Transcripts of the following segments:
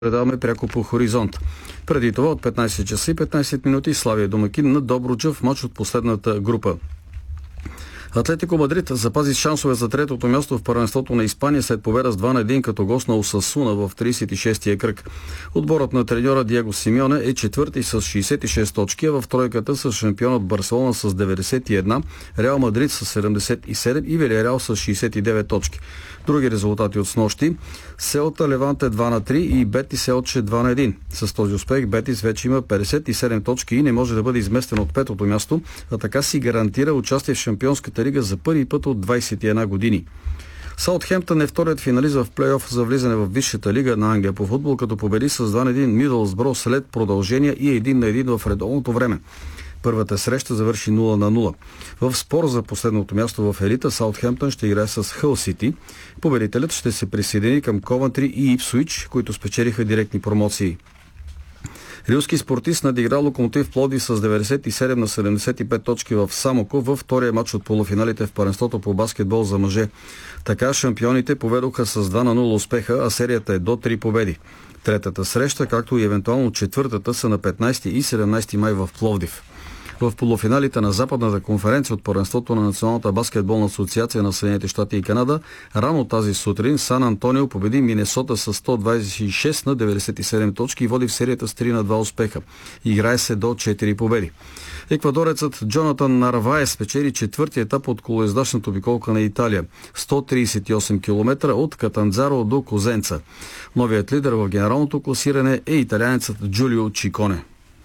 предаваме пряко по Хоризонт. Преди това от 15 часа и 15 минути Славия домакин на Добруджа в мач от последната група. Атлетико Мадрид запази шансове за третото място в първенството на Испания след победа с 2-1 като гост на Осасуна в 36-я кръг. Отборът на треньора Диего Симеоне е четвърти с 66 точки, а в тройката с шампионът Барселона с 91, Реал Мадрид с 77 и Вилиареал с 69 точки. Други резултати от снощи: Селта Леванте 2-3 и Бетис Елче 2-1. С този успех Бетис вече има 57 точки и не може да бъде изместен от петото място, а така си гарантира участие в Шампионската лига за първи път от 21 години. Саутхемптън е вторият финалист в плейоф за влизане в Висшата лига на Англия по футбол, като победи с 2-1 Мидълсбро след продължения и 1-1 в редовното време. Първата среща завърши 0-0. В спор за последното място в елита Саутхемптън ще играе с Хъл Сити. Победителят ще се присъедини към Ковентри и Ипсуич, които спечелиха директни промоции. Рилски спортист надигра Локомотив Пловдив с 97 на 75 точки в Самоков във втория матч от полуфиналите в първенството по баскетбол за мъже. Така шампионите поведоха с 2-0 успеха, а серията е до 3 победи. Третата среща, както и евентуално четвъртата, са на 15 и 17 май в Пловдив. В полуфиналите на Западната конференция от първенството на Националната баскетболна асоциация на Съединените щати и Канада, рано тази сутрин Сан Антонио победи Минесота с 126 на 97 точки и води в серията с 3-2 успеха. Играе се до 4 победи. Еквадорецът Джонатан Нарваес спечели четвъртия етап от колоездачната обиколка на Италия – 138 км от Катанзаро до Козенца. Новият лидер в генералното класиране е италианецът Джулио Чиконе.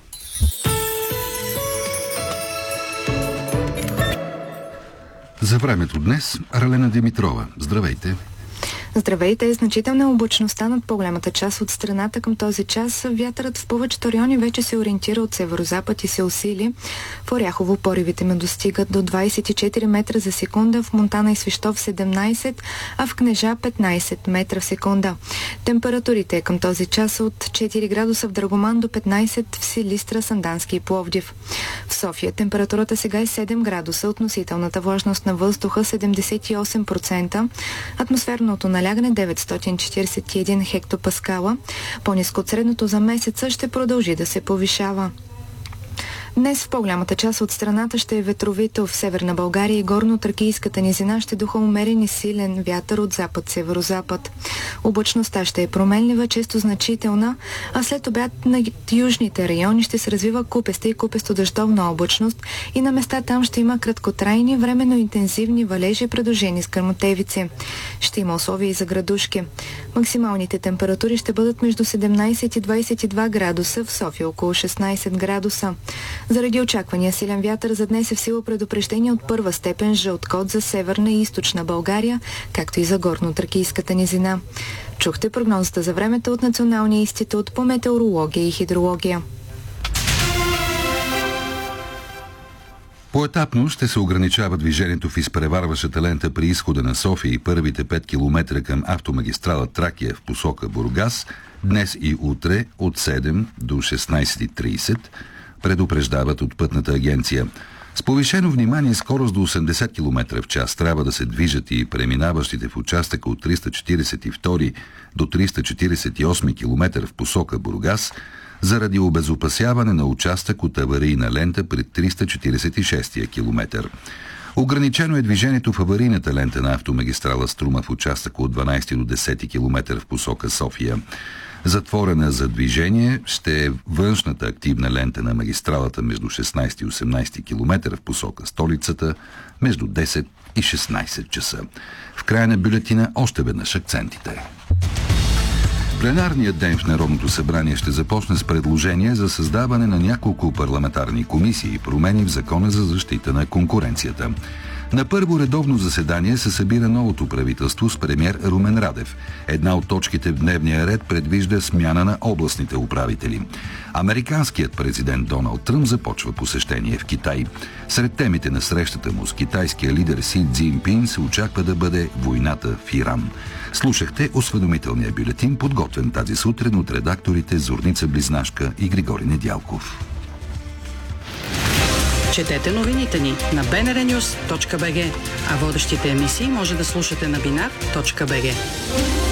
За времето днес Ралена Димитрова. Здравейте! Здравейте! Значителна облачността над по-голямата част от страната към този час. Вятърът в повечето райони вече се ориентира от северозапад и се усили. В Оряхово поривите му достигат до 24 метра за секунда, в Монтана и Свищов 17, а в Кнежа 15 метра в секунда. Температурите към този час от 4 градуса в Драгоман до 15 в Силистра, Сандански и Пловдив. В София температурата сега е 7 градуса, относителната влажност на въздуха 78%, атмосферното налягане 941 хектопаскала. По-ниско от средното за месеца ще продължи да се повишава. Днес в по-голямата част от страната ще е ветровито. В северна България и горно-тракийската низина ще духа умерен и силен вятър от запад-северозапад. Облачността ще е променлива, често значителна, а след обяд на южните райони ще се развива купеста и купесто-дъждовна облачност и на места там ще има краткотрайни, временно интензивни валежи, придружени с гръмотевици. Ще има условия и за градушки. Максималните температури ще бъдат между 17 и 22 градуса, в София около 16 градуса. Заради очаквания силен вятър за днес е в сила предупреждение от първа степен жълт код за северна и източна България, както и за горно-тракийската низина. Чухте прогнозата за времето от Националния институт по метеорология и хидрология. Поетапно ще се ограничава движението в изпреварващата лента при изхода на София и първите 5 км към автомагистрала Тракия в посока Бургас, днес и утре от 7 до 16:30, предупреждават от Пътната агенция. С повишено внимание скорост до 80 км в час трябва да се движат и преминаващите в участъка от 342 до 348 км в посока Бургас, заради обезопасяване на участък от аварийна лента пред 346 км. Ограничено е движението в аварийната лента на автомагистрала Струма в участъка от 12 до 10 км в посока София. Затворена за движение ще е външната активна лента на магистралата между 16 и 18 км в посока столицата между 10 и 16 часа. В края на бюлетина още веднъж акцентите. Пленарният ден в Народното събрание ще започне с предложение за създаване на няколко парламентарни комисии и промени в Закона за защита на конкуренцията. На първо редовно заседание се събира новото правителство с премиер Румен Радев. Една от точките в дневния ред предвижда смяна на областните управители. Американският президент Доналд Тръмп започва посещение в Китай. Сред темите на срещата му с китайския лидер Си Цзинпин се очаква да бъде войната в Иран. Слушахте осведомителния бюлетин, подготвен тази сутрин от редакторите Зорница Близнашка и Григорий Недялков. Четете новините ни на bnrnews.bg, а водещите емисии може да слушате на binar.bg.